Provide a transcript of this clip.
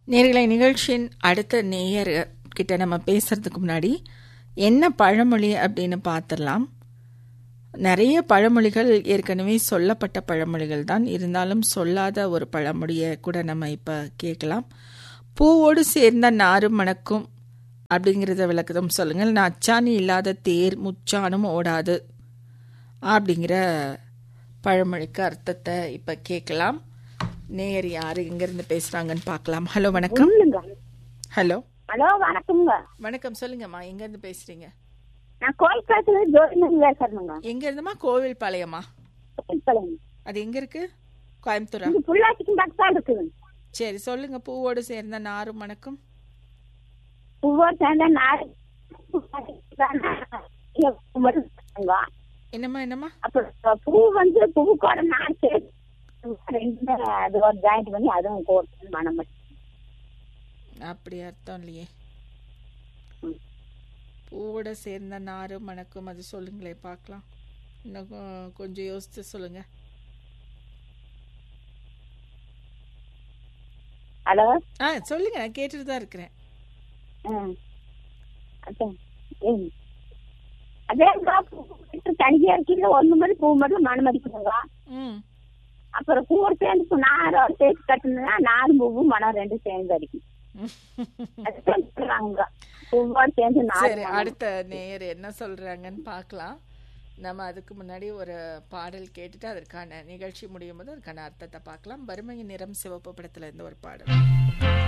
நேயர்களே, நிகழ்ச்சியின் அடுத்த நேயர் கிட்ட நம்ம பேசுறதுக்கு முன்னாடி என்ன பழமொழி அப்படின்னு பார்த்துடலாம். நிறைய பழமொழிகள் ஏற்கனவே சொல்லப்பட்ட பழமொழிகள் தான், இருந்தாலும் சொல்லாத ஒரு பழமொழியை கூட நம்ம இப்போ கேட்கலாம். பூவோடு சேர்ந்த நாரும் மணக்கும் அப்படிங்கிறத விளக்கதும் சொல்லுங்கள். அச்சாணி இல்லாத தேர் முச்சானும் ஓடாது அப்படிங்கிற பழமொழிக்கு அர்த்தத்தை இப்போ கேட்கலாம். நேயர் யாரு எங்கிருந்து பேசுறாங்கன்னு பார்க்கலாம். ஹலோ, வணக்கம். ஹலோ ஹலோ, வணக்கம்ங்க. வணக்கம், சொல்லுங்கம்மா. எங்க இருந்து பேசுறீங்க? நான் கோயில்பாளையத்துல ஜோதிமணி பேசுறேங்க. எங்க இருந்துமா? கோவில்பாளையமா? கோயில்பாளையம். அது எங்க இருக்கு? கோயம்புத்தூரா? இது புள்ளாச்சிக்கு பக்கத்துல இருக்குது. சரி, சொல்லுங்க. பூவோடு சேர்ந்த நாரும் மணக்கும். பூவோடு சேர்ந்த நார் என்னம்மா? அப்புறம் பூ வந்து பூவோட நார் சேர்த்து ரெண்டுமே அது ஒரு ஜாயிண்ட் பண்ணி அதுவும் கோர்த்து மனம் அப்படி அர்த்தம் இல்லையே. பூவோட சேர்ந்த நாரு மணக்கும், அது சொல்லுங்களே பார்க்கலாம். இன்னும் கொஞ்சம் யோசிச்சு சொல்லுங்க. ஹலோ, சொல்லுங்க, நான் கேட்டுட்டு தான் இருக்கிறேன். அதே தனியா இருக்கீங்க. ஒண்ணு மாதிரி பூ மட்டும் மனம் அடிக்கணுங்க. அப்புறம் பூவோட சேர்ந்து நாரோட சேர்த்து கட்டணும்னா நாரும் பூவும் மனம் ரெண்டும் சேர்ந்து அடிக்கும். சரி, அடுத்த நேயர் என்ன சொல்றாங்கன்னு பார்க்கலாம். நம்ம அதுக்கு முன்னாடி ஒரு பாடல் கேட்டுட்டு அதற்கான நிகழ்ச்சி முடியும் போது அதற்கான அர்த்தத்தை பார்க்கலாம். வறுமையின் நிறம் சிவப்பு படத்துல இருந்து ஒரு பாடல்.